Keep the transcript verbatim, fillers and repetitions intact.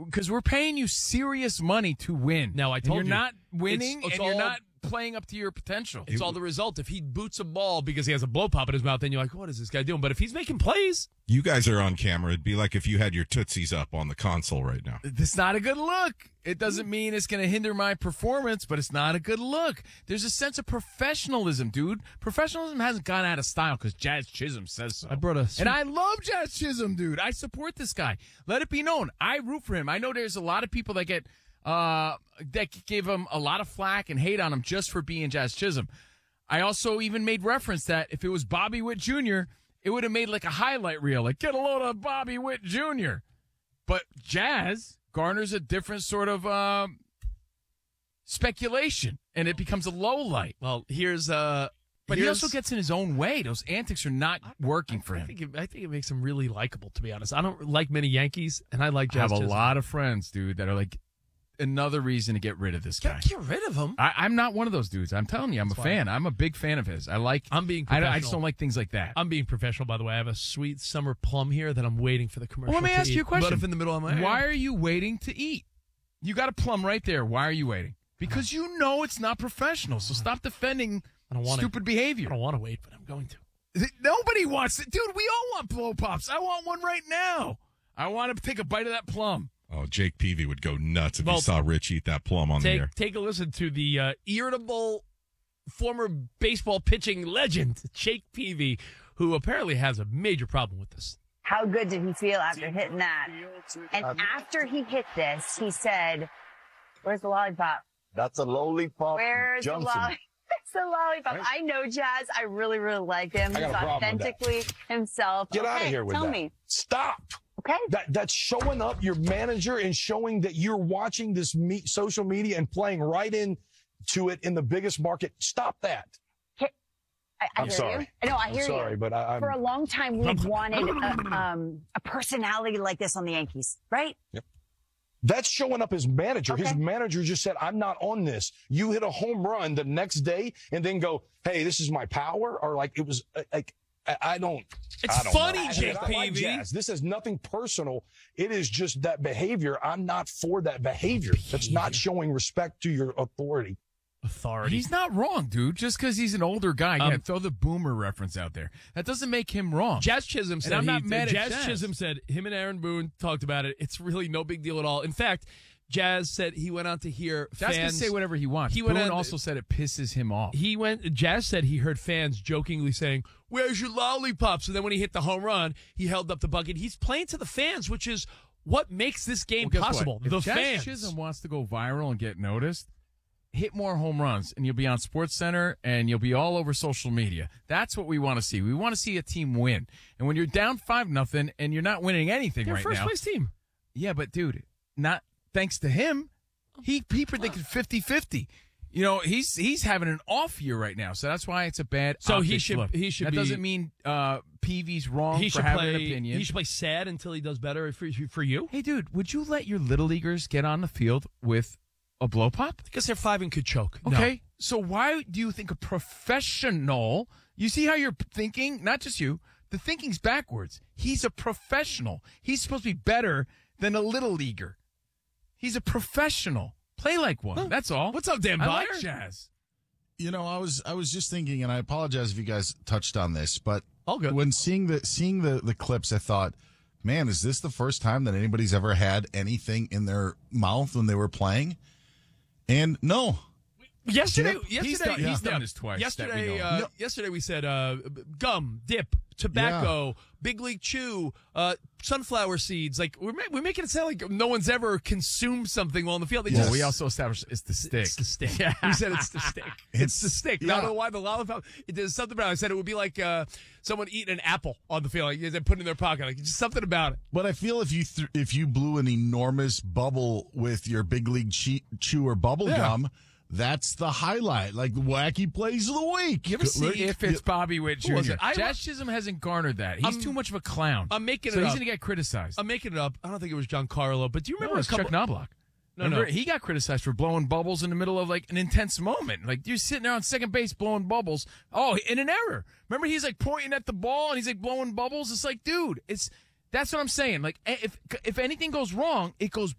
because we're paying you serious money to win. Now, I and told you're you, not winning, it's- it's and you're all- not playing up to your potential. It's all the result. If he boots a ball because he has a blow pop in his mouth, then you're like, what is this guy doing? But if he's making plays. You guys are on camera. It'd be like if you had your Tootsies up on the console right now. It's not a good look. It doesn't mean it's going to hinder my performance, but it's not a good look. There's a sense of professionalism, dude. Professionalism hasn't gone out of style because Jazz Chisholm says so. I brought a and I love Jazz Chisholm, dude. I support this guy. Let it be known. I root for him. I know there's a lot of people that get uh, that give him a lot of flack and hate on him just for being Jazz Chisholm. I also even made reference that if it was Bobby Witt Junior, it would have made like a highlight reel, like get a load of Bobby Witt Junior But Jazz garners a different sort of um, speculation, and it becomes a low light. Well, here's uh, but here's, he also gets in his own way. Those antics are not working for I him. think, it, I think it makes him really likable, to be honest. I don't like many Yankees, and I like I Jazz have a Chisholm. lot of friends, dude, that are like another reason to get rid of this guy. Get, get rid of him. I, I'm not one of those dudes. I'm telling you, I'm That's a why. fan. I'm a big fan of his. I like. I'm being I, don't- I professional. just don't like things like that. I'm being professional, by the way. I have a sweet summer plum here that I'm waiting for the commercial. Well, let me to ask eat. you a question. But if in the middle of my Why are you waiting to eat? You got a plum right there. Why are you waiting? Because you know it's not professional. So stop defending I don't want stupid I behavior. don't want to wait, but I'm going to. Nobody wants it. Dude, we all want blow pops. I want one right now. I want to take a bite of that plum. Oh, Jake Peavy would go nuts if Well, he saw Rich eat that plum on the air. Take take a listen to the uh, irritable former baseball pitching legend, Jake Peavy, who apparently has a major problem with this. How good did he feel after hitting that? And after he hit this, he said, "Where's the lollipop? That's a lollipop. Where's the Johnson. lollipop?" It's the lollipop. Right. I know Jazz. I really, really like him. I got He's a problem with that. authentically himself. Get okay, out of here with tell that. me. Stop. Okay. That that's showing up your manager and showing that you're watching this me- social media and playing right into it in the biggest market. Stop that. I, I I'm hear sorry. you. No, I I'm hear sorry, you. but I, I'm For a long time, we've wanted a, um, a personality like this on the Yankees, right? That's showing up as manager. His Okay. manager just said, "I'm not on this." You hit a home run the next day and then go, "Hey, this is my power," or like it was uh, like I, I don't. It's I don't funny, know. Jake I, I like Peavy. Jazz. This is nothing personal. It is just that behavior. I'm not for that behavior. That's not showing respect to your authority. Authority. He's not wrong, dude. Just because he's an older guy, Um, yeah, throw the boomer reference out there. That doesn't make him wrong. Jazz Chisholm said I'm not he, mad at Jazz Jazz. Chisholm said him and Aaron Boone talked about it. It's really no big deal at all. In fact, Jazz said he went out to hear Jazz can fans say whatever he wants. He Boone went on- also said it pisses him off. He went. Jazz said he heard fans jokingly saying, "Where's your lollipop?" So then when he hit the home run, he held up the bucket. He's playing to the fans, which is what makes this game Well, guess what? possible. If The Jazz fans. Chisholm wants to go viral and get noticed, hit more home runs, and you'll be on SportsCenter, and you'll be all over social media. That's what we want to see. We want to see a team win. And when you're down five nothing and you're not winning anything They're right first now, place team. yeah, but dude, not thanks to him. He he predicted fifty-fifty. You know, he's he's having an off year right now, so that's why it's a bad. So he optics should- look. he should That be- doesn't mean uh, Peavy's wrong He for should having play. an opinion. He should play sad until he does better for, for you. Hey, dude, would you let your little leaguers get on the field with a blow pop? Because they're five and could choke. No. Okay, so why do you think a professional? You see how you're thinking? Not just you. The thinking's backwards. He's a professional. He's supposed to be better than a little leaguer. He's a professional. Play like one. Huh. That's all. What's up, Dan I Byer? like Jazz. You know, I was I was just thinking, and I apologize if you guys touched on this, but All good. when seeing the seeing the the clips, I thought, man, is this the first time that anybody's ever had anything in their mouth when they were playing? And no, Yesterday, Dip? yesterday, He's done- he's done yeah. this twice, that we Yesterday, know uh, No. yesterday we said uh, gum, dip, tobacco, big league chew, uh, sunflower seeds. Like we're ma- we're making it sound like no one's ever consumed something while on the field. They Yes. just Well, we also established it's the stick. It's the stick. Yeah. We said it's the stick. It's, It's- the stick. yeah. I don't know why the lollipop. It, there's something about it. I said it would be like uh, someone eating an apple on the field, like they put it in their pocket. Like just something about it. but I feel if you th- if you blew an enormous bubble with your big league che- chew or bubble Yeah. gum, that's the highlight, like wacky plays of the week. You ever see- If it's Bobby Witt Who was Junior it? I- Jazz Chisholm hasn't garnered that. He's I'm- too much of a clown. I'm making so it he's up. going to get criticized. I'm making it up. I don't think it was Giancarlo, but do you No, remember it's a couple? Chuck Knobloch. No, Remember, no. he got criticized for blowing bubbles in the middle of like an intense moment. Like you're sitting there on second base blowing bubbles. Oh, in an error. Remember, he's like pointing at the ball and he's like blowing bubbles. It's like, dude, it's that's what I'm saying. Like if if anything goes wrong, it goes